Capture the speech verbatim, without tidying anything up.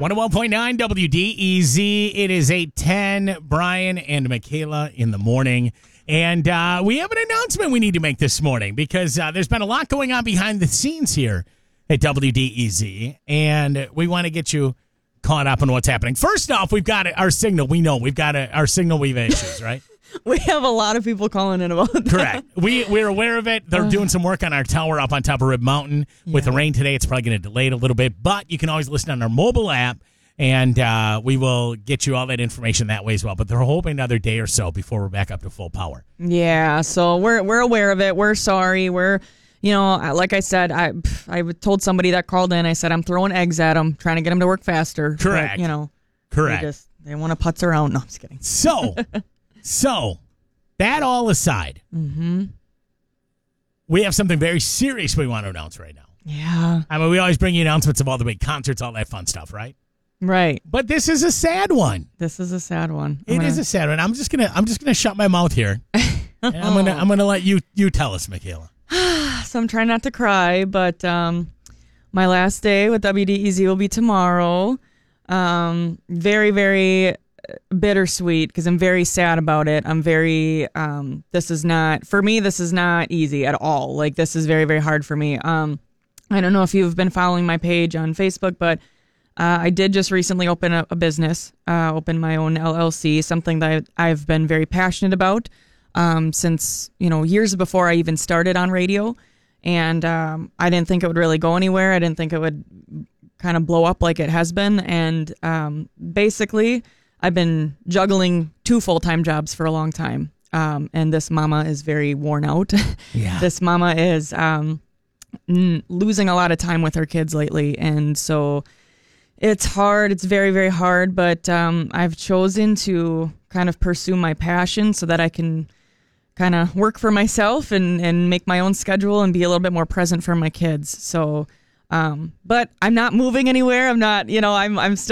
one oh one point nine W D E Z. It is eight ten. Brian and Michaela in the morning. And uh, we have an announcement we need to make this morning because uh, there's been a lot going on behind the scenes here at W D E Z. And we want to get you caught up on what's happening. First off, we've got our signal. We know we've got a, our signal. We've issues, right? We have a lot of people calling in about that. Correct. We, we're aware of it. They're doing some work on our tower up on top of Rib Mountain. With Yeah. the rain today, it's probably going to delay it a little bit. But you can always listen on our mobile app, and uh, we will get you all that information that way as well. But they're hoping another day or so before we're back up to full power. Yeah, so we're we're aware of it. We're sorry. We're, you know, like I said, I I told somebody that called in, I said, I'm throwing eggs at them, trying to get them to work faster. Correct. But, you know, Correct. They just, they want to putz around. No, I'm just kidding. So, so that all aside, Mm-hmm. we have something very serious we want to announce right now. Yeah. I mean, we always bring you announcements of all the big concerts, all that fun stuff, right? Right. But this is a sad one. This is a sad one. It I'm is gonna- a sad one. I'm just gonna I'm just gonna shut my mouth here. And I'm gonna I'm gonna let you you tell us, Michaela. So I'm trying not to cry, but um, my last day with W D E Z will be tomorrow. Um, very, very bittersweet because I'm very sad about it. I'm very, um, this is not, for me, this is not easy at all. Like, this is very, very hard for me. Um, I don't know if you've been following my page on Facebook, but uh, I did just recently open a, a business, uh, open my own L L C, something that I've been very passionate about um, since, you know, years before I even started on radio. And um, I didn't think it would really go anywhere. I didn't think it would kind of blow up like it has been. And um, basically, I've been juggling two full-time jobs for a long time. Um, and this mama is very worn out. Yeah. This mama is um, n- losing a lot of time with her kids lately. And so it's hard. It's very, very hard. But um, I've chosen to kind of pursue my passion so that I can kind of work for myself and, and make my own schedule and be a little bit more present for my kids. So, um, but I'm not moving anywhere. I'm not, you know, I'm, I'm still